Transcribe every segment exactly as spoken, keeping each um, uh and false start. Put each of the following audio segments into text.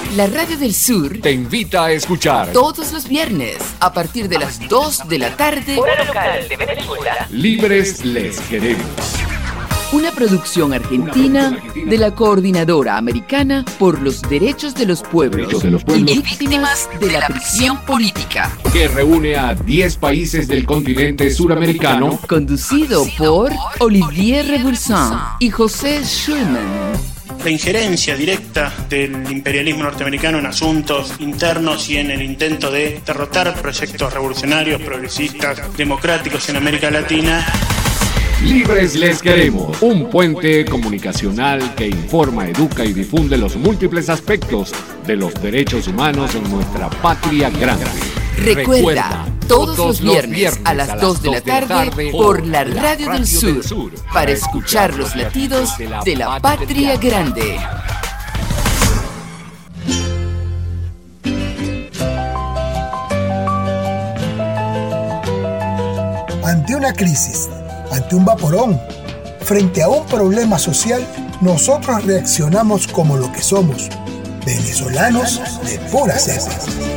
La Radio del Sur te invita a escuchar todos los viernes a partir de las dos de la tarde, hora local de Venezuela. Libres les queremos. Una producción argentina de la Coordinadora Americana por los Derechos de los Pueblos de los pueblos y Víctimas de la Prisión Política, que reúne a diez países del continente suramericano, conducido por Olivier Rebulsin y José Schulman. La injerencia directa del imperialismo norteamericano en asuntos internos y en el intento de derrotar proyectos revolucionarios, progresistas, democráticos en América Latina. Libres les queremos, un puente comunicacional que informa, educa y difunde los múltiples aspectos de los derechos humanos en nuestra patria grande. Recuerda, Recuerda todos, todos los viernes, viernes a las dos de la tarde por la Radio del Sur, del Sur para escuchar los latidos de la, de la patria grande. Ante una crisis, ante un vaporón, frente a un problema social, nosotros reaccionamos como lo que somos, venezolanos de pura cepa.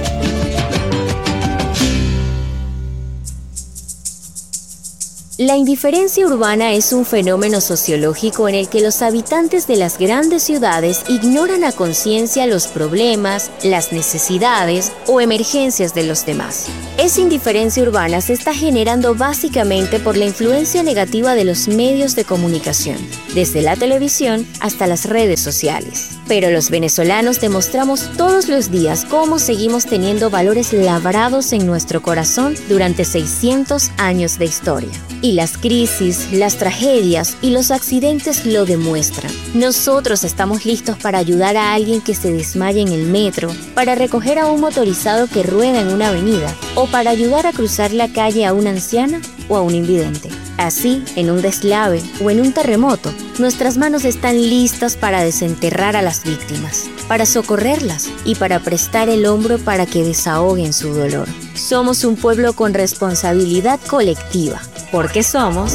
La indiferencia urbana es un fenómeno sociológico en el que los habitantes de las grandes ciudades ignoran a conciencia los problemas, las necesidades o emergencias de los demás. Esa indiferencia urbana se está generando básicamente por la influencia negativa de los medios de comunicación, desde la televisión hasta las redes sociales. Pero los venezolanos demostramos todos los días cómo seguimos teniendo valores labrados en nuestro corazón durante seiscientos años de historia. Y las crisis, las tragedias y los accidentes lo demuestran. Nosotros estamos listos para ayudar a alguien que se desmaya en el metro, para recoger a un motorizado que rueda en una avenida, o para ayudar a cruzar la calle a una anciana o a un invidente. Así, en un deslave o en un terremoto, nuestras manos están listas para desenterrar a las víctimas, para socorrerlas y para prestar el hombro para que desahoguen su dolor. Somos un pueblo con responsabilidad colectiva, porque somos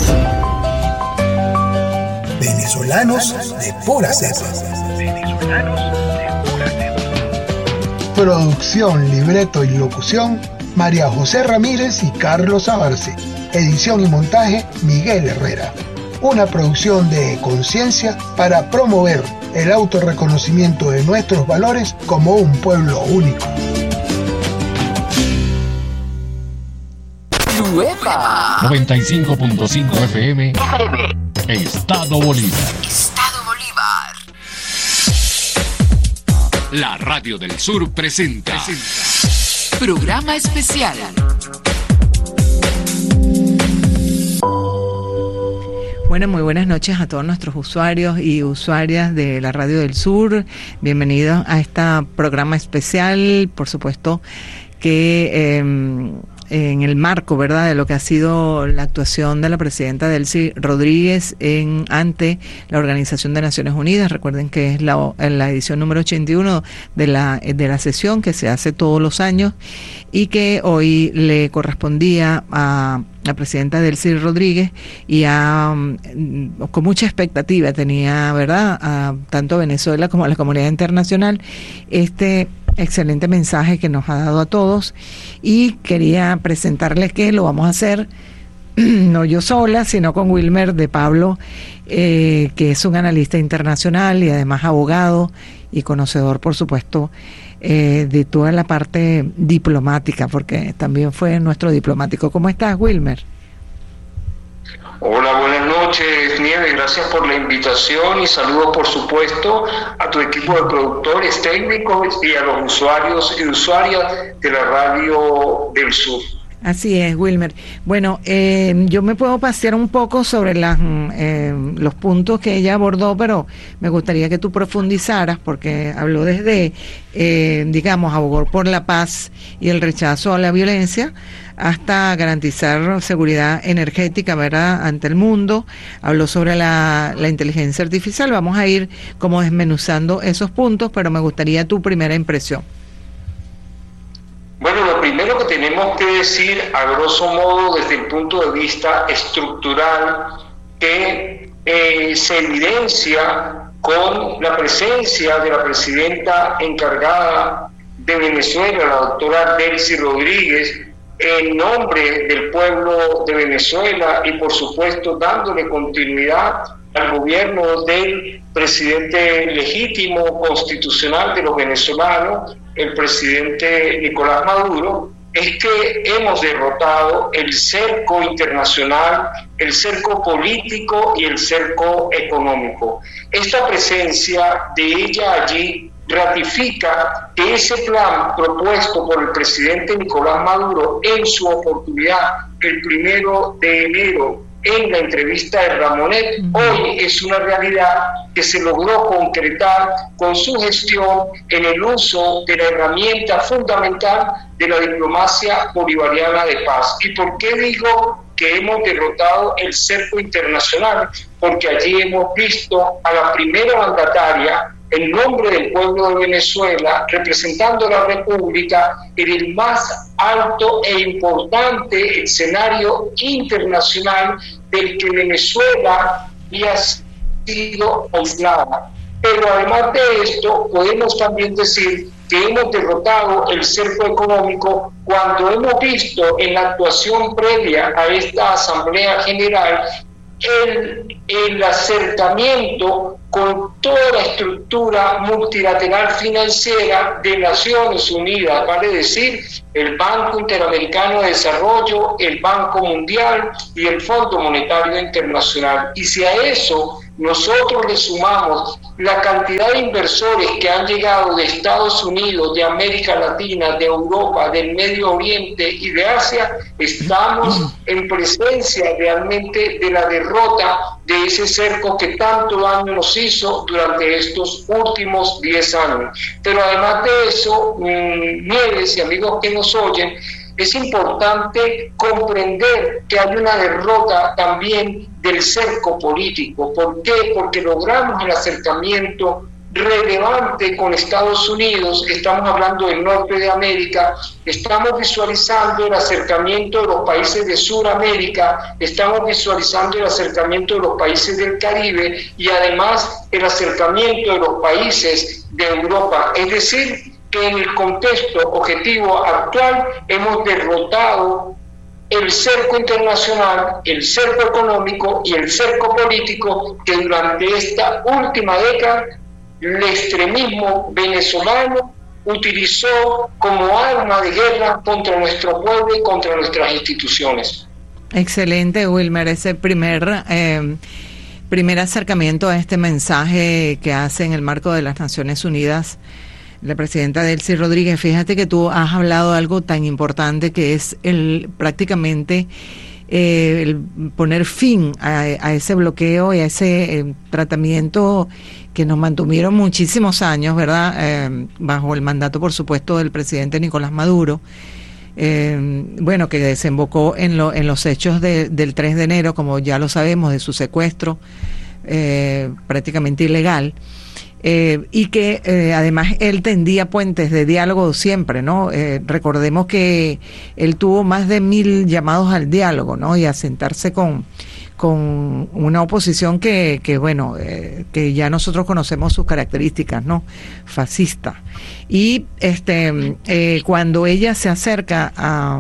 venezolanos de pura cepa. Venezolanos de pura cepa. Producción, libreto y locución, María José Ramírez y Carlos Abarce. Edición y montaje, Miguel Herrera. Una producción de Conciencia para promover el autorreconocimiento de nuestros valores como un pueblo único. ¡Uepa! noventa y cinco punto cinco F M, Estado Bolívar. Estado Bolívar. La Radio del Sur presenta, presenta. Programa especial. Bueno, muy buenas noches a todos nuestros usuarios y usuarias de la Radio del Sur. Bienvenidos a este programa especial, por supuesto que eh, en el marco, ¿verdad?, de lo que ha sido la actuación de la presidenta Delcy Rodríguez en ante la Organización de Naciones Unidas. Recuerden que es la, la edición número ochenta y uno de la, de la sesión que se hace todos los años y que hoy le correspondía a la presidenta Delcy Rodríguez y a, con mucha expectativa tenía, ¿verdad?, a tanto Venezuela como a la comunidad internacional este excelente mensaje que nos ha dado a todos, y quería presentarles que lo vamos a hacer no yo sola, sino con Wilmer de Pablo, eh, que es un analista internacional y además abogado y conocedor, por supuesto, eh, de toda la parte diplomática, porque también fue nuestro diplomático. ¿Cómo estás, Wilmer? Hola, buenas noches, Nieves, gracias por la invitación y saludos, por supuesto, a tu equipo de productores técnicos y a los usuarios y usuarias de la Radio del Sur. Así es, Wilmer. Bueno, eh, yo me puedo pasear un poco sobre las, eh, los puntos que ella abordó, pero me gustaría que tú profundizaras, porque habló desde, eh, digamos, abogó por la paz y el rechazo a la violencia, hasta garantizar seguridad energética, ¿verdad?, ante el mundo. Habló sobre la, la inteligencia artificial. Vamos a ir como desmenuzando esos puntos, pero me gustaría tu primera impresión. Bueno, lo primero que tenemos que decir, a grosso modo, desde el punto de vista estructural, que eh, se evidencia con la presencia de la presidenta encargada de Venezuela, la doctora Delcy Rodríguez, en nombre del pueblo de Venezuela y por supuesto dándole continuidad al gobierno del presidente legítimo constitucional de los venezolanos, el presidente Nicolás Maduro, es que hemos derrotado el cerco internacional, el cerco político y el cerco económico. Esta presencia de ella allí ratifica que ese plan propuesto por el presidente Nicolás Maduro en su oportunidad el primero de enero en la entrevista de Ramonet, hoy es una realidad que se logró concretar con su gestión en el uso de la herramienta fundamental de la diplomacia bolivariana de paz. ¿Y por qué digo que hemos derrotado el cerco internacional? Porque allí hemos visto a la primera mandataria en nombre del pueblo de Venezuela, representando a la República en el más alto e importante escenario internacional del que Venezuela había sido aislada. Pero además de esto, podemos también decir que hemos derrotado el cerco económico cuando hemos visto en la actuación previa a esta Asamblea General el, el acercamiento con toda la estructura multilateral financiera de Naciones Unidas, vale decir, el Banco Interamericano de Desarrollo, el Banco Mundial y el Fondo Monetario Internacional. Y si a eso nosotros le sumamos la cantidad de inversores que han llegado de Estados Unidos, de América Latina, de Europa, del Medio Oriente y de Asia, estamos en presencia realmente de la derrota de ese cerco que tanto daño nos hizo durante estos últimos diez años. Pero además de eso, Nieves y amigos que nos oyen, es importante comprender que hay una derrota también del cerco político. ¿Por qué? Porque logramos el acercamiento relevante con Estados Unidos, estamos hablando del norte de América, estamos visualizando el acercamiento de los países de Sudamérica, estamos visualizando el acercamiento de los países del Caribe y además el acercamiento de los países de Europa. Es decir, que en el contexto objetivo actual hemos derrotado el cerco internacional, el cerco económico y el cerco político que durante esta última década el extremismo venezolano utilizó como arma de guerra contra nuestro pueblo y contra nuestras instituciones. Excelente, Wilmer, ese primer eh, primer acercamiento a este mensaje que hace en el marco de las Naciones Unidas la presidenta Delcy Rodríguez. Fíjate que tú has hablado de algo tan importante que es el prácticamente eh, el poner fin a, a ese bloqueo y a ese eh, tratamiento que nos mantuvieron muchísimos años, ¿verdad? Eh, bajo el mandato, por supuesto, del presidente Nicolás Maduro. Eh, bueno, que desembocó en, lo, en los hechos de, del tres de enero, como ya lo sabemos, de su secuestro eh, prácticamente ilegal. Eh, y que eh, además él tendía puentes de diálogo siempre, ¿no? Eh, recordemos que él tuvo más de mil llamados al diálogo, ¿no? Y a sentarse con, con una oposición que, que bueno, eh, que ya nosotros conocemos sus características, ¿no? Fascista. Y este eh, cuando ella se acerca a,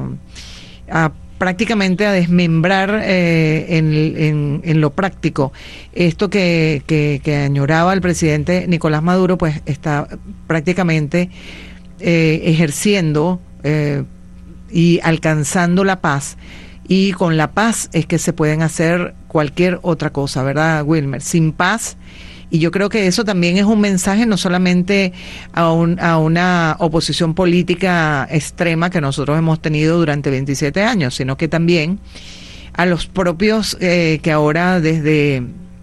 a prácticamente a desmembrar eh, en, en, en lo práctico esto que, que, que añoraba el presidente Nicolás Maduro, pues está prácticamente eh, ejerciendo eh, y alcanzando la paz, y con la paz es que se pueden hacer cualquier otra cosa, ¿verdad, Wilmer? Sin paz. Y yo creo que eso también es un mensaje no solamente a, un, a una oposición política extrema que nosotros hemos tenido durante veintisiete años, sino que también a los propios eh, que ahora desde,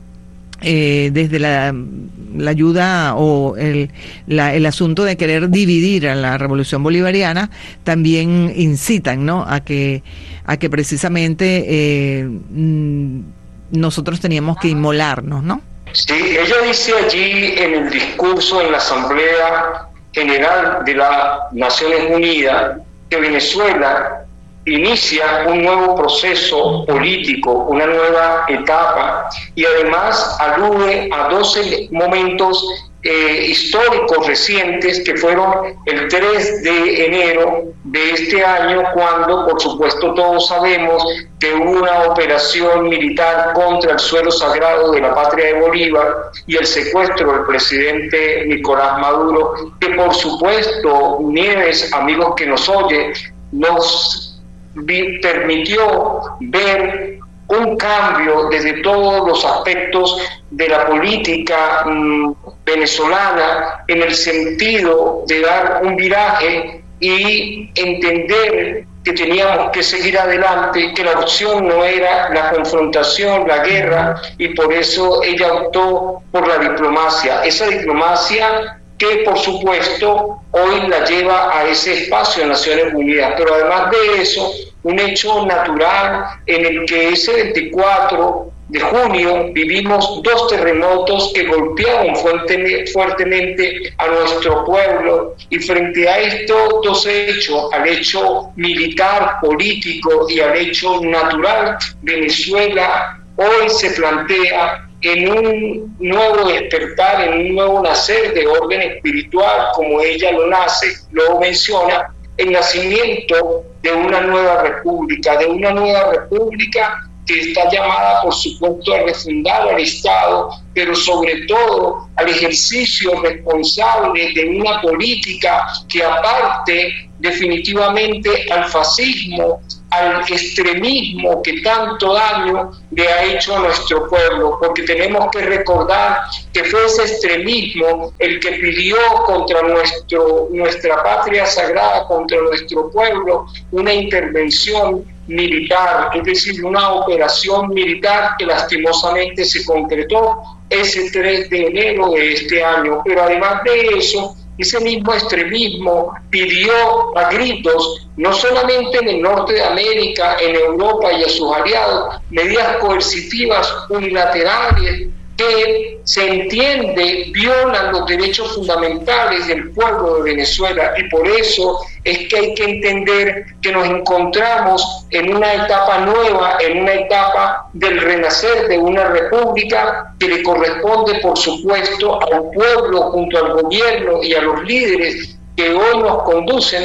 eh, desde la, la ayuda o el, la, el asunto de querer dividir a la revolución bolivariana también incitan, ¿no? a que, a que precisamente eh, nosotros teníamos que inmolarnos, ¿no? Sí, ella dice allí en el discurso en la Asamblea General de las Naciones Unidas que Venezuela inicia un nuevo proceso político, una nueva etapa, y además alude a doce momentos eh, históricos recientes que fueron el tres de enero de este año, cuando por supuesto todos sabemos que hubo una operación militar contra el suelo sagrado de la patria de Bolívar y el secuestro del presidente Nicolás Maduro, que por supuesto, Nieves, amigos que nos oyen, nos permitió ver un cambio desde todos los aspectos de la política mmm, venezolana, en el sentido de dar un viraje y entender que teníamos que seguir adelante, que la opción no era la confrontación, la guerra, y por eso ella optó por la diplomacia. Esa diplomacia que por supuesto hoy la lleva a ese espacio de Naciones Unidas, pero además de eso, un hecho natural en el que ese veinticuatro de junio vivimos dos terremotos que golpearon fuertemente a nuestro pueblo, y frente a estos dos hechos, al hecho militar, político y al hecho natural, Venezuela hoy se plantea en un nuevo despertar, en un nuevo nacer de orden espiritual, como ella lo nace, lo menciona, el nacimiento de una nueva república, de una nueva república que está llamada, por supuesto, a refundar al Estado, pero sobre todo al ejercicio responsable de una política que aparte definitivamente al fascismo, al extremismo que tanto daño le ha hecho a nuestro pueblo, porque tenemos que recordar que fue ese extremismo el que pidió contra nuestro, nuestra patria sagrada, contra nuestro pueblo, una intervención militar, es decir, una operación militar que lastimosamente se concretó ese tres de enero de este año. Pero además de eso, ese mismo extremismo pidió a gritos, no solamente en el norte de América, en Europa y a sus aliados, medidas coercitivas unilaterales que se entiende violan los derechos fundamentales del pueblo de Venezuela, y por eso es que hay que entender que nos encontramos en una etapa nueva, en una etapa del renacer de una república que le corresponde, por supuesto, al pueblo junto al gobierno y a los líderes que hoy nos conducen,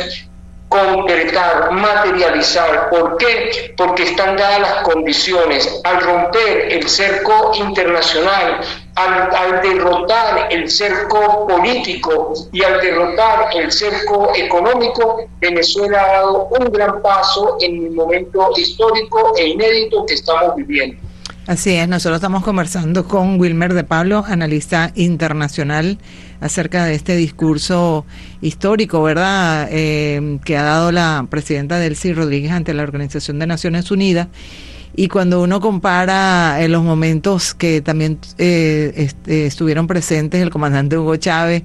concretar, materializar. ¿Por qué? Porque están dadas las condiciones. Al romper el cerco internacional, al, al derrotar el cerco político y al derrotar el cerco económico, Venezuela ha dado un gran paso en el momento histórico e inédito que estamos viviendo. Así es, nosotros estamos conversando con Wilmer de Pablo, analista internacional, acerca de este discurso histórico, ¿verdad?, eh, que ha dado la presidenta Delcy Rodríguez ante la Organización de Naciones Unidas. Y cuando uno compara en los momentos que también eh, este, estuvieron presentes el comandante Hugo Chávez,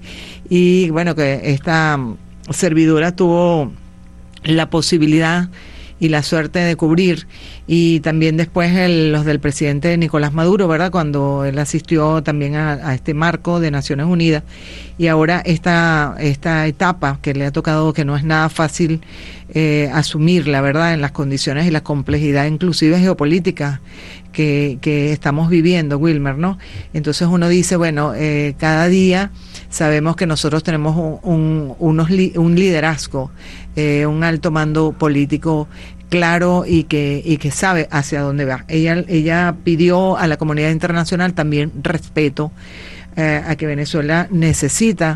y bueno, que esta servidora tuvo la posibilidad y la suerte de cubrir, y también después el, los del presidente Nicolás Maduro, ¿verdad?, cuando él asistió también a, a este marco de Naciones Unidas, y ahora esta, esta etapa que le ha tocado, que no es nada fácil eh, asumir, la verdad, en las condiciones y la complejidad inclusive geopolíticas que, que estamos viviendo, Wilmer, ¿no? Entonces uno dice, bueno, eh, cada día sabemos que nosotros tenemos un, un, unos li, un liderazgo, eh, un alto mando político claro y que y que sabe hacia dónde va. Ella ella pidió a la comunidad internacional también respeto eh, a que Venezuela necesita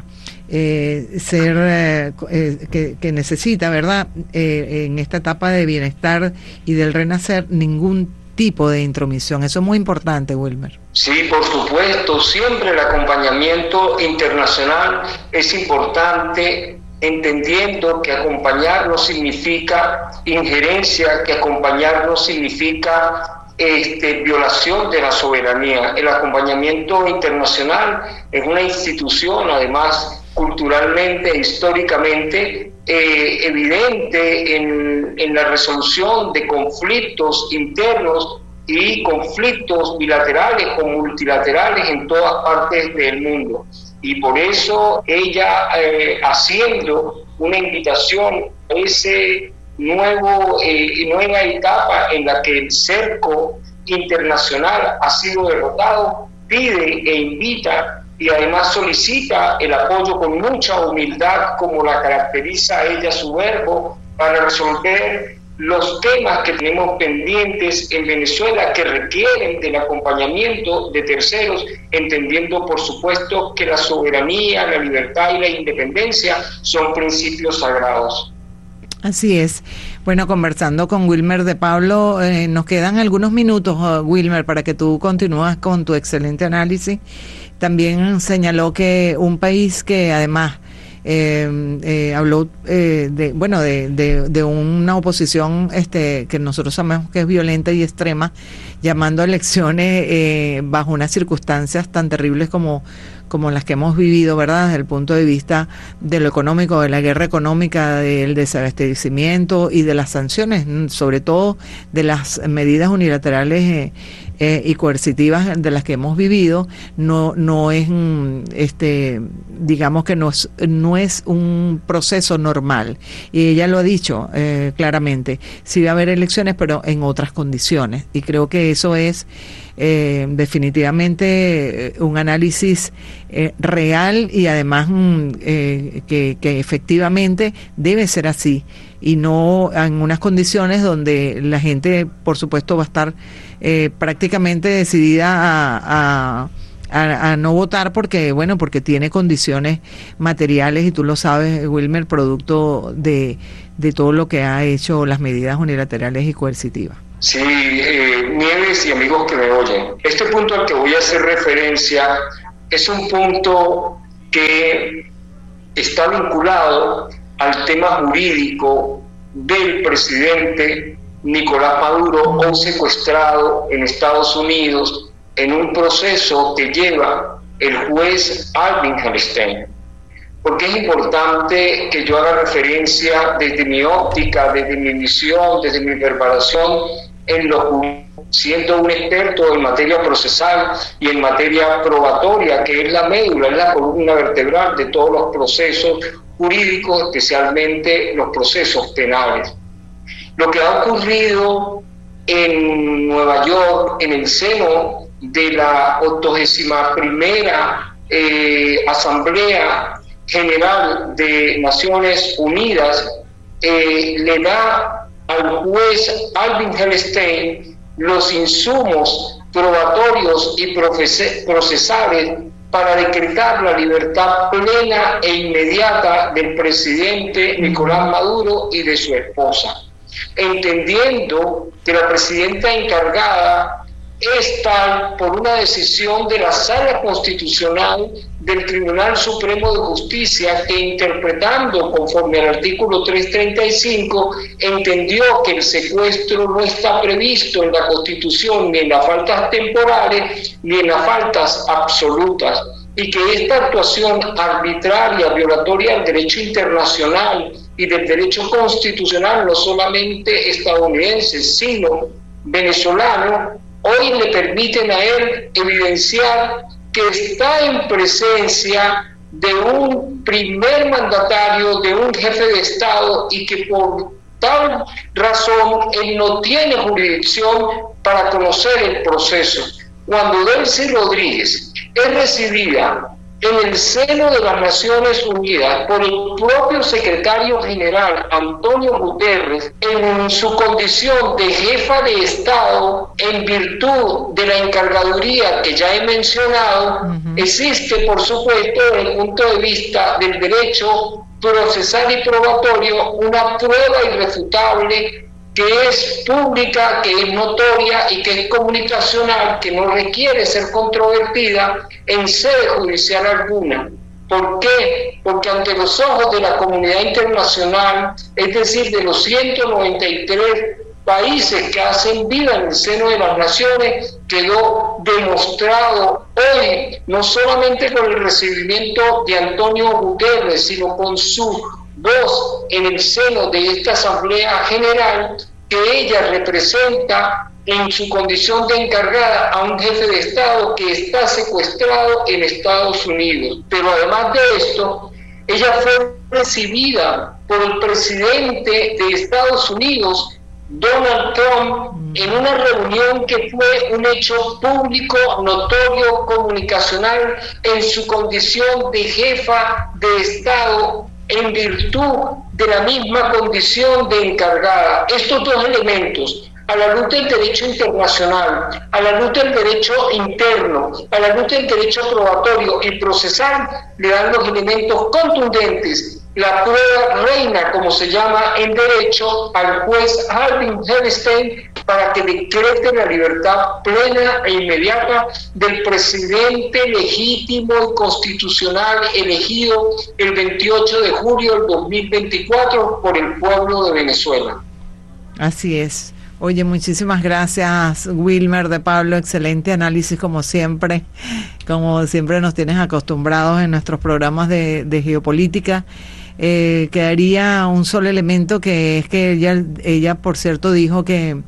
eh, ser eh, eh, que, que necesita, ¿verdad?, eh, en esta etapa de bienestar y del renacer, ningún tipo de intromisión. Eso es muy importante, Wilmer. Sí, por supuesto, siempre el acompañamiento internacional es importante, entendiendo que acompañar no significa injerencia, que acompañar no significa este, violación de la soberanía. El acompañamiento internacional es una institución, además, culturalmente e históricamente eh, evidente en, en la resolución de conflictos internos y conflictos bilaterales o multilaterales en todas partes del mundo. Y por eso ella, eh, haciendo una invitación a ese nuevo, eh, nueva etapa en la que el cerco internacional ha sido derrotado, pide e invita y además solicita el apoyo con mucha humildad, como la caracteriza a ella su verbo, para resolver los temas que tenemos pendientes en Venezuela que requieren del acompañamiento de terceros, entendiendo por supuesto que la soberanía, la libertad y la independencia son principios sagrados. Así es. Bueno, conversando con Wilmer de Pablo, eh, nos quedan algunos minutos, uh, Wilmer, para que tú continúes con tu excelente análisis. También señaló que un país que además eh, eh, habló eh, de bueno de, de, de una oposición este que nosotros sabemos que es violenta y extrema, llamando a elecciones eh, bajo unas circunstancias tan terribles como como las que hemos vivido, ¿verdad?, desde el punto de vista de lo económico, de la guerra económica, del desabastecimiento y de las sanciones, sobre todo de las medidas unilaterales eh, eh, y coercitivas de las que hemos vivido. No no es este digamos que no es, no es un proceso normal, y ella lo ha dicho eh, claramente, sí va a haber elecciones pero en otras condiciones, y creo que eso es Eh, definitivamente eh, un análisis eh, real y además mm, eh, que, que efectivamente debe ser así, y no en unas condiciones donde la gente por supuesto va a estar eh, prácticamente decidida a, a A, a no votar porque bueno porque tiene condiciones materiales, y tú lo sabes, Wilmer, producto de, de todo lo que ha hecho las medidas unilaterales y coercitivas. Sí, eh, Nieves y amigos que me oyen, este punto al que voy a hacer referencia es un punto que está vinculado al tema jurídico del presidente Nicolás Maduro, hoy secuestrado en Estados Unidos en un proceso que lleva el juez Alvin Helstein. Porque es importante que yo haga referencia desde mi óptica, desde mi visión, desde mi preparación, en lo, siendo un experto en materia procesal y en materia probatoria, que es la médula, es la columna vertebral de todos los procesos jurídicos, especialmente los procesos penales. Lo que ha ocurrido en Nueva York, en el seno de la octogésima primera eh, Asamblea General de Naciones Unidas, eh, le da al juez Alvin Helstein los insumos probatorios y procesales para decretar la libertad plena e inmediata del presidente Nicolás Maduro y de su esposa, entendiendo que la presidenta encargada es tal por una decisión de la Sala Constitucional del Tribunal Supremo de Justicia, que interpretando conforme al artículo trescientos treinta y cinco entendió que el secuestro no está previsto en la Constitución ni en las faltas temporales ni en las faltas absolutas, y que esta actuación arbitraria, violatoria del derecho internacional y del derecho constitucional, no solamente estadounidense sino venezolano, hoy le permiten a él evidenciar que está en presencia de un primer mandatario, de un jefe de Estado, y que por tal razón él no tiene jurisdicción para conocer el proceso. Cuando Delcy Rodríguez es recibida en el seno de las Naciones Unidas por el propio secretario general Antonio Guterres, en su condición de jefa de Estado, en virtud de la encargaduría que ya he mencionado, uh-huh. existe, por supuesto, desde el punto de vista del derecho procesal y probatorio, una prueba irrefutable que es pública, que es notoria y que es comunicacional, que no requiere ser controvertida en sede judicial alguna. ¿Por qué? Porque ante los ojos de la comunidad internacional, es decir, de los ciento noventa y tres países que hacen vida en el seno de las naciones, quedó demostrado hoy, no solamente con el recibimiento de Antonio Guterres, sino con su voz en el seno de esta Asamblea General, que ella representa en su condición de encargada a un jefe de Estado que está secuestrado en Estados Unidos. Pero además de esto, Ella fue recibida por el presidente de Estados Unidos, Donald Trump, en una reunión que fue un hecho público, notorio, comunicacional, en su condición de jefa de Estado, en virtud de la misma condición de encargada. Estos dos elementos, a la luz del derecho internacional, a la luz del derecho interno, a la luz del derecho probatorio y procesal, le dan los elementos contundentes, la prueba reina, como se llama en derecho, al juez Alvin Helstein para que decrete la libertad plena e inmediata del presidente legítimo y constitucional elegido el veintiocho de julio del dos mil veinticuatro por el pueblo de Venezuela. Así es. Oye, muchísimas gracias, Wilmer de Pablo, excelente análisis como siempre, como siempre nos tienes acostumbrados en nuestros programas de, de geopolítica. Eh, quedaría un solo elemento, que es que ella, ella por cierto, dijo que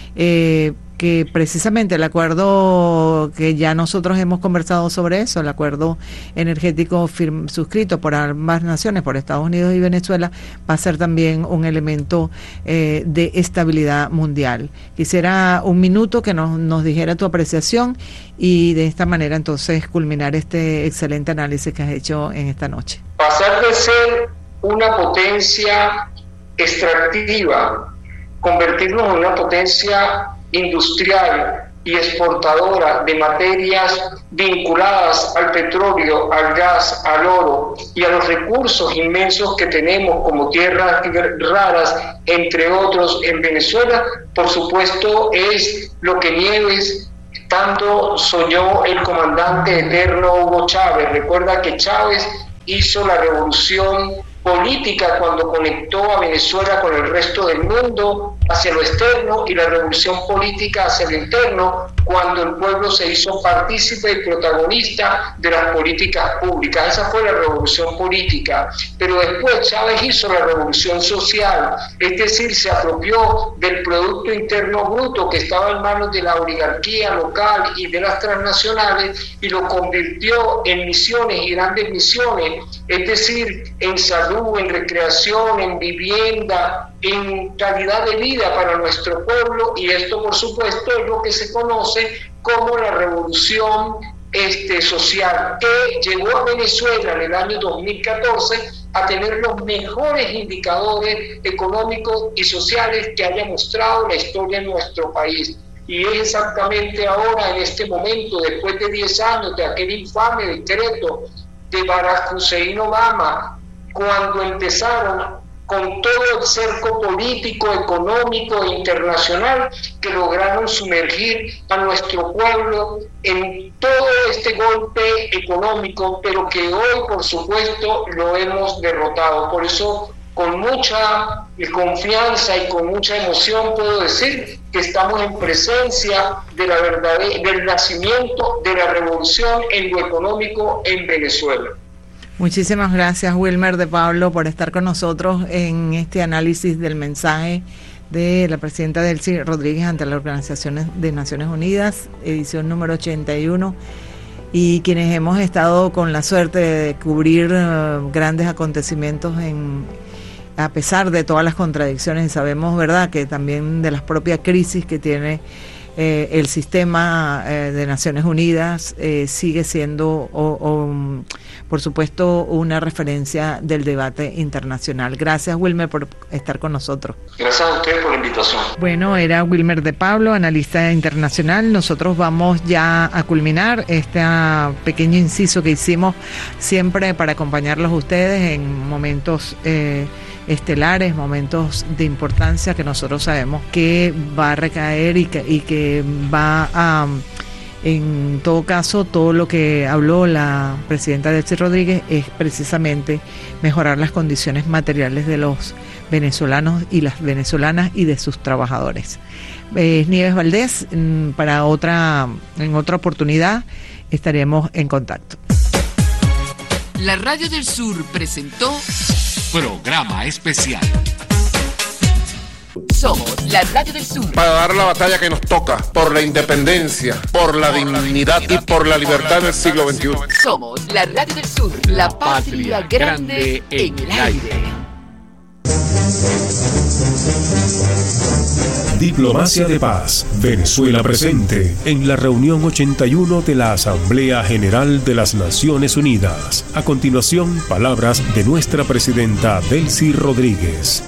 eh, que precisamente el acuerdo que ya nosotros hemos conversado sobre eso, el acuerdo energético firm, suscrito por ambas naciones, por Estados Unidos y Venezuela, va a ser también un elemento eh, de estabilidad mundial. Quisiera un minuto que nos, nos dijera tu apreciación y de esta manera entonces culminar este excelente análisis que has hecho en esta noche. Pasar de ser una potencia extractiva, convertirnos en una potencia industrial y exportadora de materias vinculadas al petróleo, al gas, al oro y a los recursos inmensos que tenemos como tierras raras, entre otros, en Venezuela, por supuesto, es lo que Nieves tanto soñó el comandante eterno Hugo Chávez. Recuerda que Chávez hizo la revolución política cuando conectó a Venezuela con el resto del mundo hacia lo externo, y la revolución política hacia lo interno cuando el pueblo se hizo partícipe y protagonista de las políticas públicas. Esa fue la revolución política, pero después Chávez hizo la revolución social, es decir, se apropió del Producto Interno Bruto que estaba en manos de la oligarquía local y de las transnacionales y lo convirtió en misiones y grandes misiones, es decir, en salud, en recreación, en vivienda, en calidad de vida para nuestro pueblo, y esto por supuesto es lo que se conoce como la revolución este, social, que llevó a Venezuela en el año dos mil catorce a tener los mejores indicadores económicos y sociales que haya mostrado la historia en nuestro país. Y es exactamente ahora, en este momento, después de diez años de aquel infame decreto de Barack Hussein Obama, cuando empezaron con todo el cerco político, económico e internacional que lograron sumergir a nuestro pueblo en todo este golpe económico, pero que hoy, por supuesto, lo hemos derrotado. Por eso, con mucha confianza y con mucha emoción puedo decir que estamos en presencia de la verdad, del nacimiento de la revolución en lo económico en Venezuela. Muchísimas gracias, Wilmer de Pablo, por estar con nosotros en este análisis del mensaje de la presidenta Delcy Rodríguez ante la Organización de Naciones Unidas, edición número ochenta y uno, y quienes hemos estado con la suerte de cubrir uh, grandes acontecimientos en, a pesar de todas las contradicciones, y sabemos, ¿verdad?, que también de las propias crisis que tiene Eh, el sistema eh, de Naciones Unidas eh, sigue siendo, o, o, por supuesto, una referencia del debate internacional. Gracias, Wilmer, por estar con nosotros. Gracias a usted por la invitación. Bueno, era Wilmer de Pablo, analista internacional. Nosotros vamos ya a culminar este pequeño inciso que hicimos siempre para acompañarlos a ustedes en momentos eh, estelares, momentos de importancia que nosotros sabemos que va a recaer y que, y que va a, en todo caso, todo lo que habló la presidenta Delcy Rodríguez es precisamente mejorar las condiciones materiales de los venezolanos y las venezolanas y de sus trabajadores. Eh, Nieves Valdés, para otra, en otra oportunidad estaremos en contacto. La Radio del Sur presentó Programa Especial. Somos la Radio del Sur. Para dar la batalla que nos toca por la independencia, por la dignidad y por la libertad del siglo veintiuno. Somos la Radio del Sur, la patria grande en el aire. Diplomacia de Paz, Venezuela presente en la reunión ochenta y uno de la Asamblea General de las Naciones Unidas. A continuación, palabras de nuestra presidenta Delcy Rodríguez.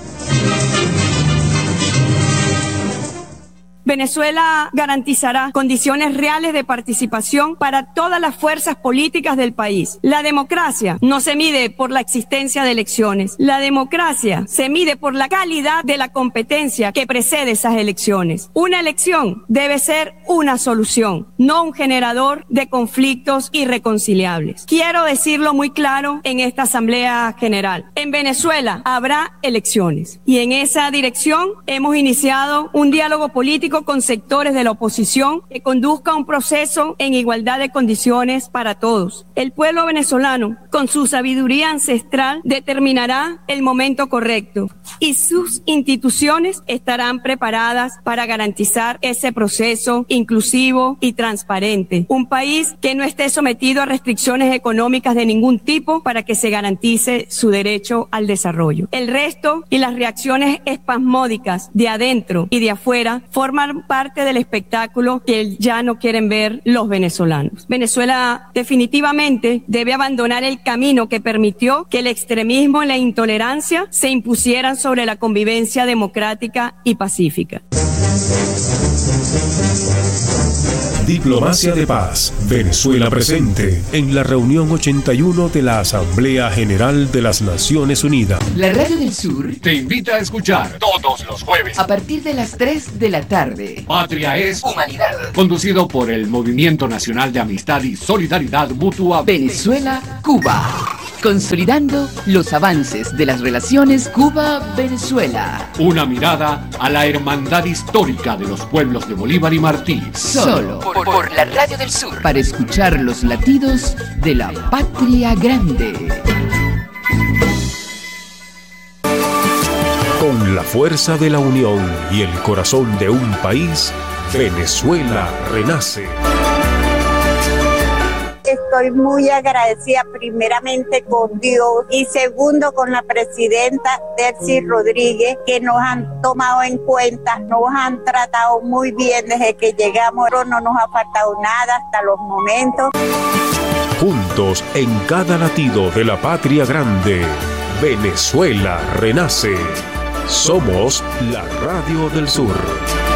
Venezuela garantizará condiciones reales de participación para todas las fuerzas políticas del país. La democracia no se mide por la existencia de elecciones. La democracia se mide por la calidad de la competencia que precede esas elecciones. Una elección debe ser una solución, no un generador de conflictos irreconciliables. Quiero decirlo muy claro en esta Asamblea General. En Venezuela habrá elecciones y en esa dirección hemos iniciado un diálogo político con sectores de la oposición que conduzca a un proceso en igualdad de condiciones para todos. El pueblo venezolano, con su sabiduría ancestral, determinará el momento correcto y sus instituciones estarán preparadas para garantizar ese proceso inclusivo y transparente. Un país que no esté sometido a restricciones económicas de ningún tipo para que se garantice su derecho al desarrollo. El resto y las reacciones espasmódicas de adentro y de afuera forman parte del espectáculo que ya no quieren ver los venezolanos. Venezuela definitivamente debe abandonar el camino que permitió que el extremismo y la intolerancia se impusieran sobre la convivencia democrática y pacífica. Diplomacia de Paz, Venezuela presente en la reunión ochenta y uno de la Asamblea General de las Naciones Unidas. La Radio del Sur te invita a escuchar todos los jueves a partir de las tres de la tarde. Patria es Humanidad, conducido por el Movimiento Nacional de Amistad y Solidaridad Mutua Venezuela-Cuba, consolidando los avances de las relaciones Cuba-Venezuela. Una mirada a la hermandad histórica de los pueblos de Bolívar y Martí. Solo por, por la Radio del Sur, para escuchar los latidos de la patria grande. Con la fuerza de la unión y el corazón de un país, Venezuela renace. Estoy muy agradecida primeramente con Dios y segundo con la presidenta Delcy Rodríguez, que nos han tomado en cuenta, nos han tratado muy bien desde que llegamos, pero no nos ha faltado nada hasta los momentos. Juntos en cada latido de la patria grande, Venezuela renace. Somos la Radio del Sur.